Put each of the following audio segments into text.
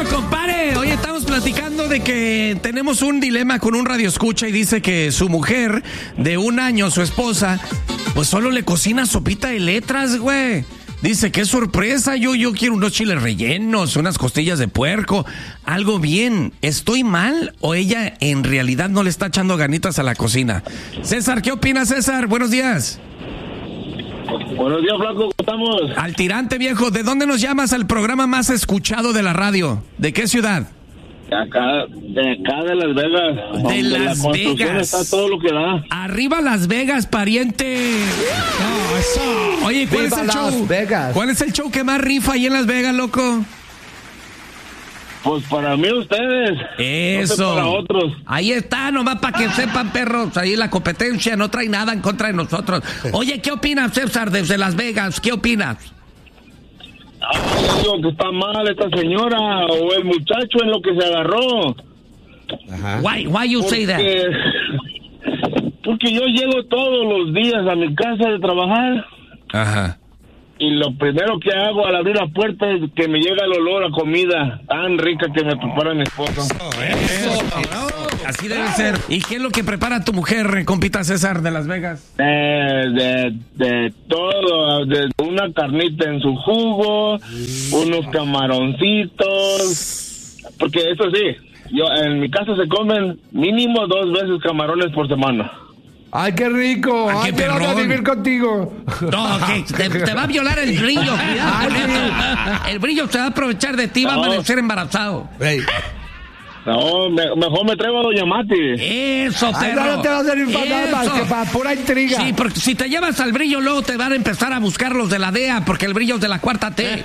Bueno, compadre, hoy estamos platicando de que tenemos un dilema con un radioescucha y dice que su mujer de 1 año, su esposa, pues solo le cocina sopita de letras, güey. Dice, qué sorpresa, yo quiero unos chiles rellenos, unas costillas de puerco, algo bien. ¿Estoy mal o ella en realidad no le está echando ganitas a la cocina? César, ¿qué opinas, César? Buenos días. Buenos días, Flaco, ¿cómo estamos? Al tirante, viejo, ¿de dónde nos llamas al programa más escuchado de la radio? ¿De qué ciudad? De acá de Las Vegas. De Las Vegas. Está todo lo que da. Arriba Las Vegas, pariente. No, eso. Oye, ¿cuál es el show? ¿Cuál es el show que más rifa ahí en Las Vegas, loco? Pues para mí ustedes. Eso. No sé para otros. Ahí está, nomás para que sepan, perros. Ahí la competencia no trae nada en contra de nosotros. Oye, ¿qué opinas, César, desde Las Vegas? ¿Qué opinas? Digo que está mal esta señora o el muchacho en lo que se agarró. Ajá. Why you say that? Porque yo llego todos los días a mi casa de trabajar. Ajá. Y lo primero que hago al abrir la puerta es que me llega el olor a comida tan rica que me prepara mi esposa. Eso. Así debe ser. ¿Y qué es lo que prepara tu mujer, compita César de Las Vegas? De todo, de una carnita en su jugo, unos camaroncitos, porque eso sí, en mi casa se comen mínimo 2 veces camarones por semana. ¡Ay, qué rico! ¡Ay, qué perrón! Vivir contigo! No, que te va a violar el brillo, cuidado con eso. El brillo se va a aprovechar de ti, va a amanecer embarazado. Hey. No, mejor me traigo a Doña Mati. Eso, perro. No te va a servir para nada más que para pura intriga. Sí, porque si te llevas al brillo, luego te van a empezar a buscar los de la DEA, porque el brillo es de la 4T.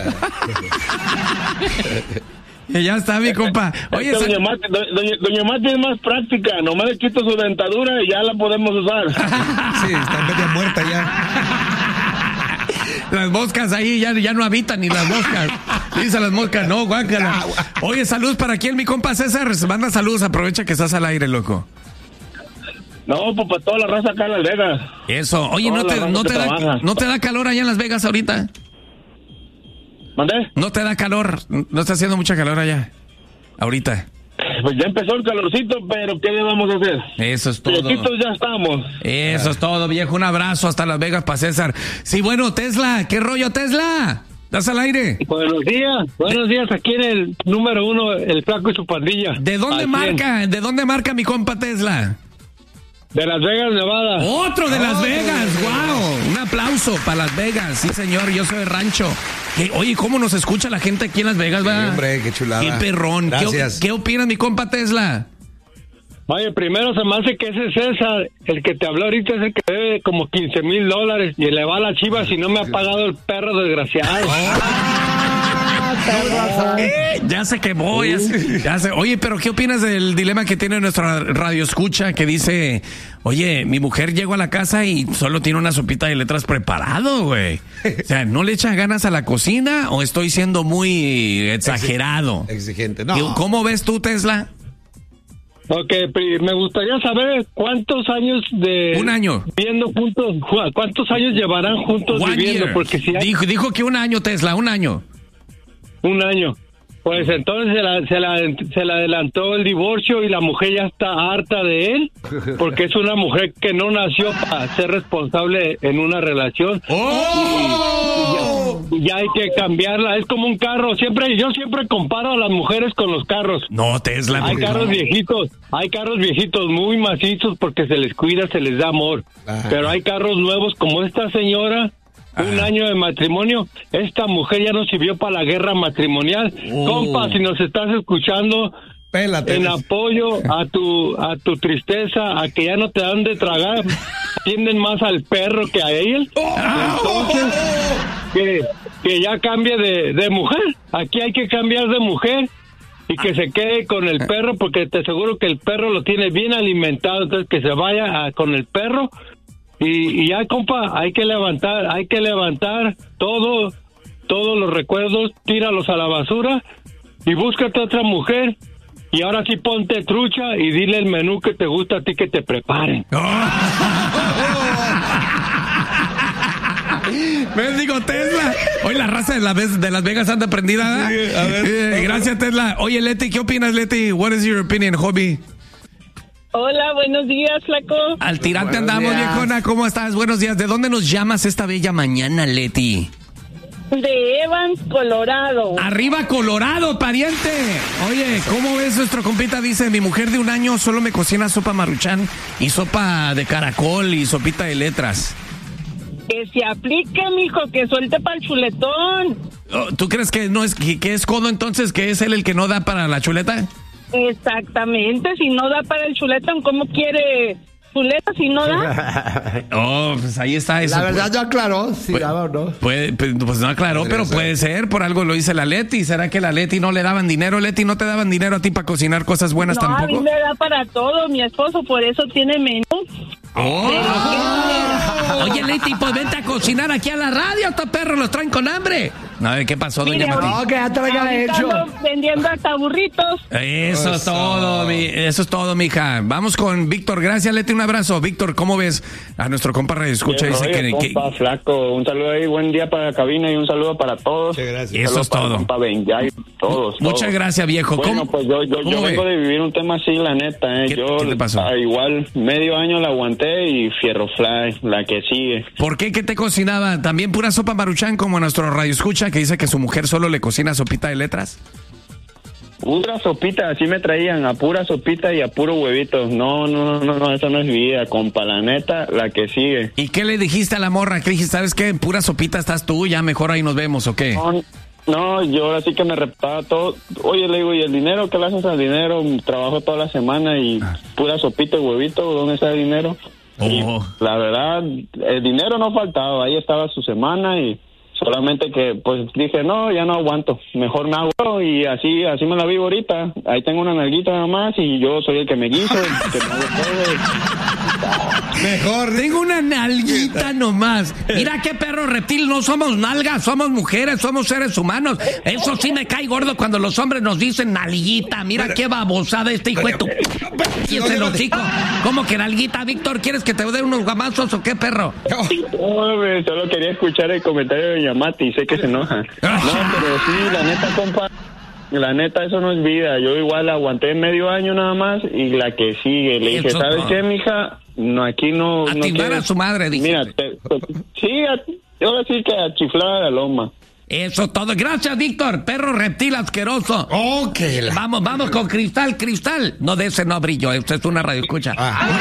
Ya está, mi compa. Oye, Doña Mati es más práctica. Nomás le quito su dentadura y ya la podemos usar. Sí, está media muerta ya. Las moscas ahí ya no habitan ni las moscas. Dice las moscas, no, guácala. Oye, saludos para quién, mi compa César. Manda saludos, aprovecha que estás al aire, loco. No, pues para toda la raza acá en Las Vegas. Eso. Oye, ¿no te da calor allá en Las Vegas ahorita? ¿Mandé? ¿No te da calor? ¿No está haciendo mucha calor allá? Ahorita. Pues ya empezó el calorcito, pero ¿qué le vamos a hacer? Eso es todo. Fresquitos ya estamos. Eso es todo, viejo. Un abrazo hasta Las Vegas para César. Sí, bueno, Tesla. ¿Qué rollo, Tesla? ¿Estás al aire? Buenos días. Aquí en el número 1, el Flaco y su pandilla. ¿De dónde marca mi compa Tesla? De Las Vegas, Nevada. ¡Otro de Las Vegas! ¡Wow! Un aplauso para Las Vegas. Sí, señor, yo soy de rancho. Oye, ¿cómo nos escucha la gente aquí en Las Vegas, va? Sí, hombre, qué chulada. ¡Qué perrón! Gracias. ¿Qué opina mi compa Tesla? Oye, primero se me hace que ese César, el que te habló ahorita, es el que debe como $15,000 y le va a la chiva si no me ha pagado el perro desgraciado. Ya se quemó, ya se. Oye, pero ¿qué opinas del dilema que tiene nuestra radioescucha que dice, oye, mi mujer llegó a la casa y solo tiene una sopita de letras preparado, güey? O sea, ¿no le echa ganas a la cocina o estoy siendo muy exagerado? Exigente, no. ¿Cómo ves tú, Tesla? Ok, me gustaría saber cuántos años de... 1 año. Viviendo juntos, ¿cuántos años llevarán juntos viviendo? Porque si hay... Dijo que 1 año, Tesla, 1 año. 1 año. Pues entonces se le adelantó el divorcio y la mujer ya está harta de él, porque es una mujer que no nació para ser responsable en una relación. Y ya hay que cambiarla. Es como un carro. Yo siempre comparo a las mujeres con los carros. No, Tesla. Hay carros viejitos muy macizos porque se les cuida, se les da amor. Pero hay carros nuevos como esta señora. 1 año de matrimonio, esta mujer ya no sirvió para la guerra matrimonial. Compa, si nos estás escuchando, pélate, en apoyo a tu tristeza, a que ya no te dan de tragar, tienden más al perro que a ella. Entonces, que ya cambie de mujer. Aquí hay que cambiar de mujer y que se quede con el perro, porque te aseguro que el perro lo tiene bien alimentado. Entonces, que se vaya con el perro. Y ya, compa, hay que levantar todos los recuerdos, tíralos a la basura y búscate otra mujer. Y ahora sí ponte trucha y dile el menú que te gusta a ti que te preparen. Mendigo Tesla. Hoy la raza de Las Vegas anda prendida. Sí, a ver. Gracias, Tesla. Oye, Leti, ¿qué opinas, Leti? What is your opinion, hobby? Hola, buenos días, flaco. Al tirante andamos, viejona. ¿Cómo estás? Buenos días. ¿De dónde nos llamas esta bella mañana, Leti? De Evans, Colorado. ¡Arriba, Colorado, pariente! Oye, ¿cómo ves nuestro compita? Dice, mi mujer de 1 año solo me cocina sopa Maruchan y sopa de caracol y sopita de letras. Que se aplique, mijo, que suelte para el chuletón. ¿Tú crees que no es que es codo entonces, que es él el que no da para la chuleta? Exactamente, si no da para el chuletón, ¿cómo quiere chuleta si no da? Pues ahí está eso. La verdad no aclaró si daba o no. Pues no aclaró, pero puede ser, por algo lo dice la Leti. ¿Será que la Leti no le daban dinero? Leti, ¿no te daban dinero a ti para cocinar cosas buenas tampoco? No, a mí me da para todo, mi esposo, por eso tiene menú. Oye, Leti, pues vente a cocinar aquí a la radio, estos perros los traen con hambre. A ver, ¿qué pasó, doña Mati? No, que ya te lo haya hecho. Vendiendo hasta burritos. Eso es todo, mija. Vamos con Víctor. Gracias, Leti, un abrazo. Víctor, ¿cómo ves a nuestro compa Radio Escucha? Dice compa, flaco, un saludo ahí, buen día para la cabina y un saludo para todos. Muchas gracias. Eso es todo. Compa Benjay, todos. Muchas gracias, viejo. Bueno, pues yo vengo de vivir un tema así, la neta. ¿Qué te pasó? Igual, medio año la aguanté y fierro fly, la que sigue. ¿Por qué? ¿Qué te cocinaba? ¿También pura sopa Maruchan como nuestro Radio Escucha que dice que su mujer solo le cocina sopita de letras? Pura sopita, así me traían, a pura sopita y a puro huevito. No, eso no es vida, compa, la neta, la que sigue. ¿Y qué le dijiste a la morra? ¿Qué dijiste? ¿Sabes qué? En pura sopita estás tú, ya mejor ahí nos vemos, ¿o qué? No, yo ahora sí que me reptaba todo. Oye, le digo, ¿y el dinero? ¿Qué le haces al dinero? Trabajo toda la semana y pura sopita y huevito, ¿dónde está el dinero? Y la verdad, el dinero no faltaba, ahí estaba su semana y solamente que pues dije, no, ya no aguanto, mejor me hago y así me la vivo ahorita. Ahí tengo una nalguita nada más y yo soy el que me guiso, el que me hago todo. Mejor. Tengo una nalguita nomás. Mira qué perro reptil, no somos nalgas, somos mujeres, somos seres humanos. Eso sí me cae gordo cuando los hombres nos dicen nalguita. Mira qué babosada este hijo de tu... Y ese hocico. ¿Cómo que nalguita, Víctor? ¿Quieres que te dé unos guamazos o qué, perro? No, solo quería escuchar el comentario de Yamati, sé que se enoja. No, pero sí, la neta, compa, la neta, eso no es vida. Yo igual aguanté medio año nada más y la que sigue. Le dije, ¿sabes qué, mija? No, aquí no... A timbar a su madre, dije. Mira, sí, ahora sí que a chiflar a la loma. Eso todo. Gracias, Víctor. Perro reptil asqueroso. Vamos con Cristal. Cristal. No, de ese no brillo. Esto es una radio escucha.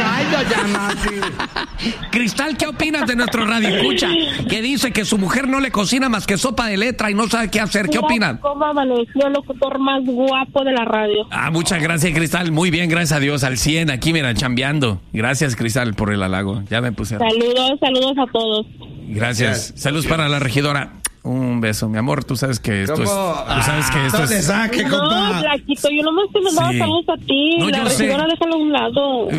Cristal, ¿qué opinas de nuestro radio escucha? Que dice que su mujer no le cocina más que sopa de letra y no sabe qué hacer. ¿Qué opinas? ¿Cómo amaneció el locutor más guapo de la radio? Muchas gracias, Cristal. Muy bien, gracias a Dios. Al 100, aquí, mira, chambeando. Gracias, Cristal, por el halago. Ya me puse. Saludos a todos. Gracias. Saludos para la regidora. Un beso, mi amor, tú sabes que esto es... Tú sabes que esto es... No, Flaquito, yo nomás te mandaba saludos a ti. No, la regidora, déjalo a un lado.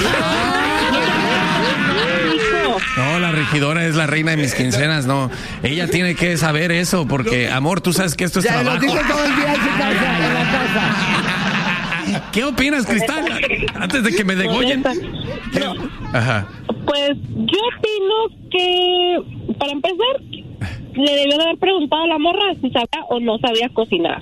No, la regidora es la reina de mis quincenas, no. Ella tiene que saber eso, porque, amor, tú sabes que esto es trabajo. Ya lo dice todo el día en su casa, en la casa. ¿Qué opinas, Cristal? Antes de que me degollen. Ajá. Pues yo opino que, para empezar, le debió de haber preguntado a la morra si sabía o no sabía cocinar.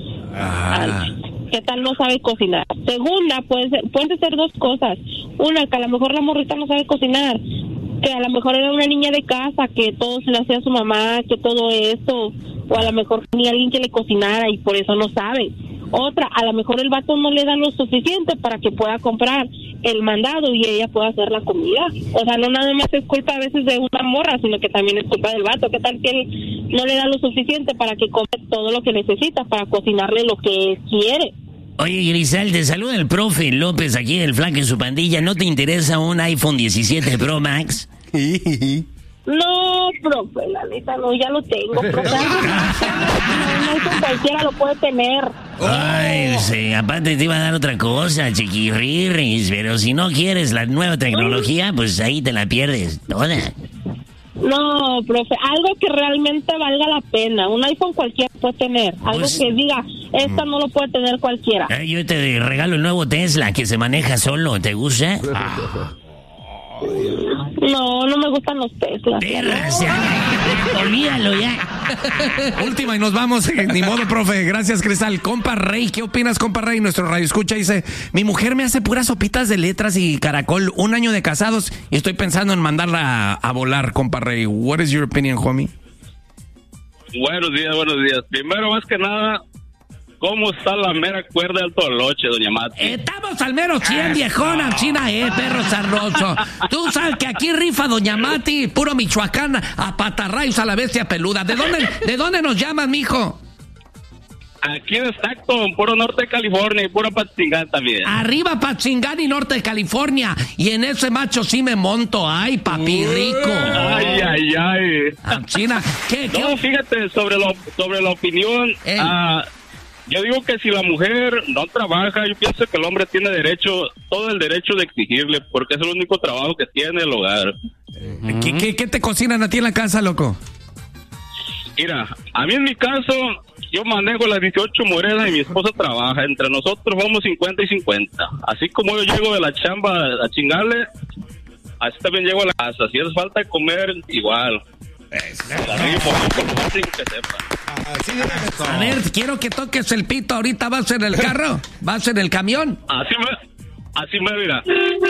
¿Qué tal no sabe cocinar? Segunda, pueden ser dos cosas. Una, que a lo mejor la morrita no sabe cocinar, que a lo mejor era una niña de casa, que todo se le hacía a su mamá, que todo eso, o a lo mejor tenía alguien que le cocinara y por eso no sabe. Otra, a lo mejor el vato no le da lo suficiente para que pueda comprar el mandado y ella pueda hacer la comida. O sea, no nada más es culpa a veces de una morra, sino que también es culpa del vato. ¿Qué tal que él no le da lo suficiente para que compre todo lo que necesita para cocinarle lo que él quiere? Oye, Grisal, te saluda el profe López aquí del Flaco y su pandilla. ¿No te interesa un iPhone 17 Pro Max? No, profe, la neta no, ya lo tengo, profe. No, cualquiera lo puede tener. Ay, sí, aparte te iba a dar otra cosa, chiquirrirris, pero si no quieres la nueva tecnología, pues ahí te la pierdes toda. No, profe, algo que realmente valga la pena. Un iPhone cualquiera puede tener. Algo que diga, esta no lo puede tener cualquiera. Yo te regalo el nuevo Tesla que se maneja solo, ¿te gusta? No, no me gustan los Teslas. Olvídalo ya. Última y nos vamos. Ni modo, profe. Gracias, Cristal. Compa Rey, ¿qué opinas, compa Rey? Nuestro radio escucha dice: mi mujer me hace puras sopitas de letras y caracol, 1 año de casados y estoy pensando en mandarla a volar, compa Rey. What is your opinion, homie? Buenos días. Primero, más que nada, ¿cómo está la mera cuerda del toloche, doña Mati? Estamos al mero 100, viejona, china, perro sarnoso. Tú sabes que aquí rifa doña Mati, puro Michoacán, a patarrayos a la bestia peluda. ¿De dónde nos llamas, mijo? Aquí de Stockton, puro norte de California y puro Patzingán también. Arriba Patzingán y norte de California. Y en ese macho sí me monto. Ay, papi rico. Ay. China, ¿qué? No, fíjate, sobre la opinión... yo digo que si la mujer no trabaja, yo pienso que el hombre tiene todo el derecho de exigirle, porque es el único trabajo que tiene el hogar. ¿Qué te cocinan a ti en la casa, loco? Mira, a mí en mi caso, yo manejo las 18 moredas y mi esposa trabaja. Entre nosotros vamos 50 y 50. Así como yo llego de la chamba a chingarle, así también llego a la casa. Si es falta de comer, igual. A ver, quiero que toques el pito. Ahorita vas en el carro, vas en el camión. Así me mira.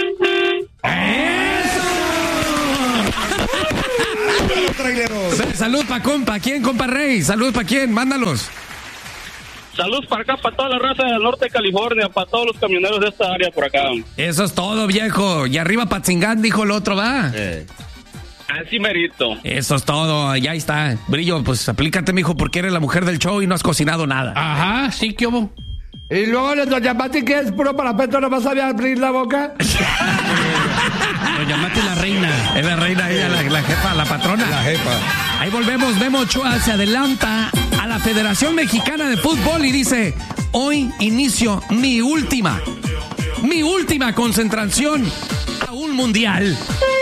Salud pa' compa. ¿Quién, compa Rey? Salud pa' quién, mándalos. Saludos para acá, para toda la raza del norte de California, para todos los camioneros de esta área por acá. Eso es todo, viejo. Y arriba Patzingán, dijo el otro, ¿va? Así merito. Eso es todo, ya está. Brillo, pues aplícate, mijo, porque eres la mujer del show y no has cocinado nada. Ajá, sí, ¿qué hubo? Y luego doña Mati, que es puro parapeto, no sabía abrir la boca. Doña Mati es la reina. Es la reina, ella, la jefa, la patrona. La jefa. Ahí volvemos, Memo Ochoa se adelanta a la Federación Mexicana de Fútbol y dice: hoy inicio mi última concentración a un mundial.